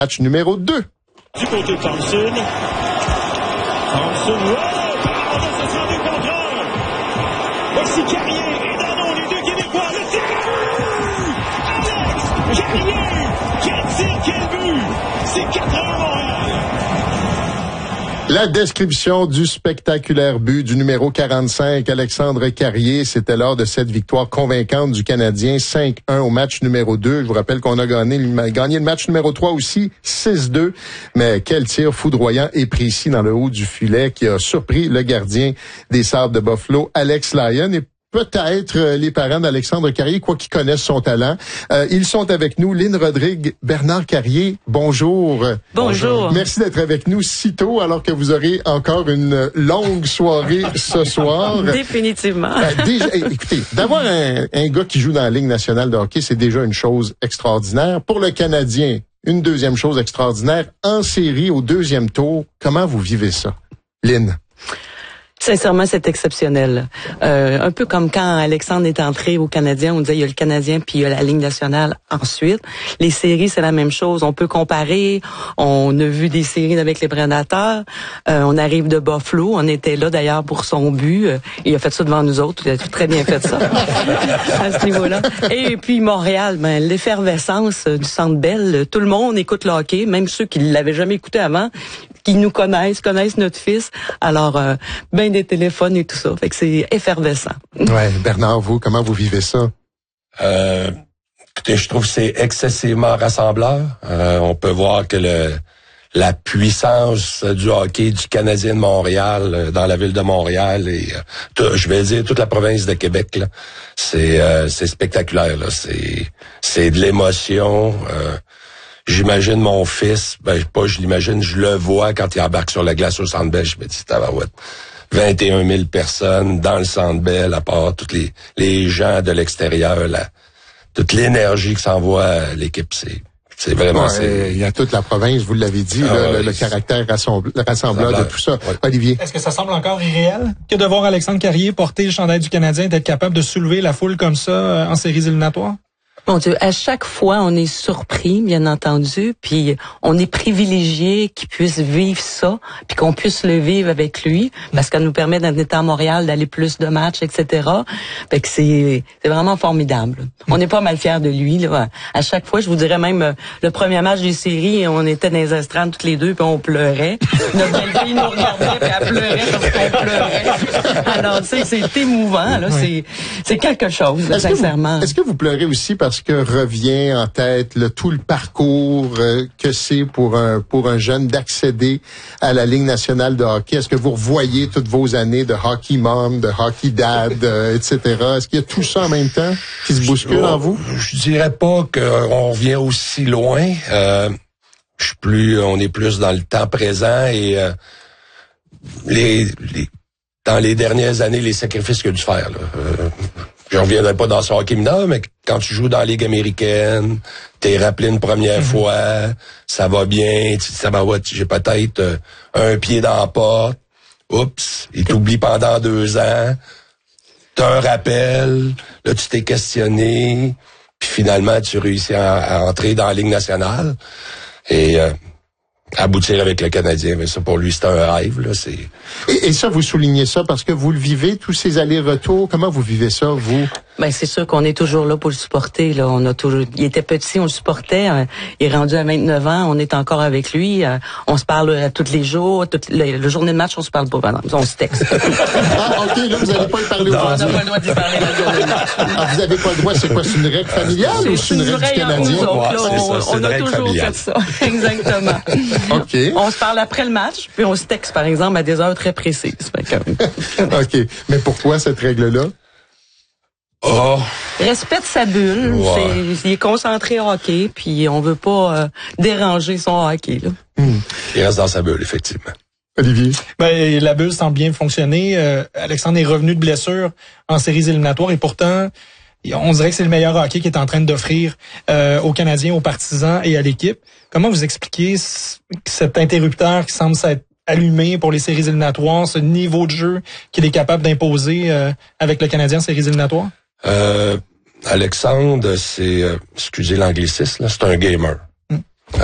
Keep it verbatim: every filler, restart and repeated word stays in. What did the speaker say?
Match numéro deux. Du côté de Thompson. Thompson, wow! Parole de ce sera du contrôle. Voici Carrier et Dano, les deux Québécois. Le tir! Alex Carrier! Quel tir, quel but! C'est quatre un Montréal. La description du spectaculaire but du numéro quarante-cinq, Alexandre Carrier, c'était lors de cette victoire convaincante du Canadien, cinq un au match numéro deux. Je vous rappelle qu'on a gagné, gagné le match numéro trois aussi, six deux. Mais quel tir foudroyant et précis dans le haut du filet qui a surpris le gardien des Sabres de Buffalo, Alex Lyon. Et peut-être euh, les parents d'Alexandre Carrier, quoi qu'ils connaissent son talent. Euh, ils sont avec nous. Lynn Rodrigue, Bernard Carrier, bonjour. Bonjour. Merci d'être avec nous si tôt, alors que vous aurez encore une longue soirée ce soir. Définitivement. Euh, déjà, écoutez, d'avoir un, un gars qui joue dans la Ligue nationale de hockey, c'est déjà une chose extraordinaire. Pour le Canadien, une deuxième chose extraordinaire, en série au deuxième tour, comment vous vivez ça? Lynn? Sincèrement, c'est exceptionnel. Euh, un peu comme quand Alexandre est entré au Canadien, on disait il y a le Canadien puis il y a la Ligue nationale ensuite. Les séries, c'est la même chose. On peut comparer. On a vu des séries avec les Prédateurs. Euh, on arrive de Buffalo. On était là d'ailleurs pour son but. Euh, il a fait ça devant nous autres. Il a très bien fait ça à ce niveau-là. Et puis Montréal, ben l'effervescence du Centre Bell. Tout le monde écoute le hockey, même ceux qui l'avaient jamais écouté avant, qui nous connaissent, connaissent notre fils. Alors, euh, ben des téléphones et tout ça. Fait que c'est effervescent. Ouais, Bernard, vous, comment vous vivez ça? Euh, écoutez, je trouve que c'est excessivement rassembleur. Euh, on peut voir que le la puissance du hockey du Canadien de Montréal euh, dans la ville de Montréal et euh, tout, je vais dire toute la province de Québec là, c'est euh, c'est spectaculaire là. C'est c'est de l'émotion. Euh, J'imagine mon fils, ben pas je l'imagine, je le vois quand il embarque sur la glace au Centre Bell. Je me dis, tabarouette, vingt et un mille personnes dans le Centre Bell, à part tous les les gens de l'extérieur, là, toute l'énergie que s'envoie à l'équipe, c'est c'est vraiment... Ouais, il y a toute la province, vous l'avez dit, ah, là, ouais, le, le caractère rassemble, rassembleur de tout ça. Ouais. Olivier? Est-ce que ça semble encore irréel que de voir Alexandre Carrier porter le chandail du Canadien et d'être capable de soulever la foule comme ça euh, en séries éliminatoires? Mon Dieu, à chaque fois, on est surpris, bien entendu, puis on est privilégié qu'il puisse vivre ça, puis qu'on puisse le vivre avec lui, parce qu'elle nous permet d'être à Montréal, d'aller plus de matchs, et cetera. Fait que c'est, c'est vraiment formidable. On est pas mal fiers de lui, là. À chaque fois, je vous dirais même, le premier match des séries, on était dans les estrades toutes les deux, puis on pleurait. Notre belle-fille nous regardait, puis elle pleurait parce qu'on pleurait. Alors, tu sais, c'est émouvant, là. C'est, c'est quelque chose, là, est-ce sincèrement. Que vous, est-ce que vous pleurez aussi parce que revient en tête le, tout le parcours euh, que c'est pour un pour un jeune d'accéder à la Ligue nationale de hockey? Est-ce que vous revoyez toutes vos années de hockey mom, de hockey dad, euh, et cetera? Est-ce qu'il y a tout ça en même temps qui se bouscule en vous? Je dirais pas qu'on revient aussi loin. Euh, je suis plus, on est plus dans le temps présent et euh, les, les dans les dernières années, les sacrifices qu'il a dû faire. Là. Euh, je reviendrai pas dans ce hockey mineur, mais quand tu joues dans la Ligue américaine, t'es rappelé une première mm-hmm. fois, ça va bien, tu ça va, ouais, j'ai peut-être euh, un pied dans la porte, oups, il t'oublie pendant deux ans, t'as un rappel, là tu t'es questionné, puis finalement tu réussis à, à entrer dans la Ligue nationale et euh, aboutir avec le Canadien, mais ça pour lui c'est un rêve là, c'est. Et, et ça vous soulignez ça parce que vous le vivez tous ces allers-retours. Comment vous vivez ça vous? Ben c'est sûr qu'on est toujours là pour le supporter là. On a toujours. Il était petit, on le supportait. Euh, il est rendu à vingt-neuf ans, on est encore avec lui. Euh, on se parle euh, tous les jours. Toutes les, le journée de match, on se parle pas. Non, on se texte. Ah ok, là vous n'allez pas y parler. Non, on n'a pas le droit d'y parler la journée de match. Ah, vous avez pas le droit. C'est quoi? C'est une règle familiale c'est ou c'est une règle du Canadien? Autres, là, ouais, on, ça, on a toujours familiale. fait ça. Exactement. Ok. On se parle après le match, puis on se texte par exemple à des heures très précises. OK. Mais pourquoi cette règle-là? Oh. Respecte sa bulle. Ouais. C'est, il est concentré au hockey, puis on veut pas euh, déranger son hockey. Là. Mm. Il reste dans sa bulle, effectivement. Olivier? Ben, la bulle semble bien fonctionner. Euh, Alexandre est revenu de blessure en séries éliminatoires et pourtant, on dirait que c'est le meilleur hockey qu'il est en train d'offrir euh, aux Canadiens, aux partisans et à l'équipe. Comment vous expliquez c- cet interrupteur qui semble s'être allumé pour les séries éliminatoires, ce niveau de jeu qu'il est capable d'imposer euh, avec le Canadien en séries éliminatoires? Euh, Alexandre, c'est, euh, excusez l'anglicisme, là, c'est un gamer.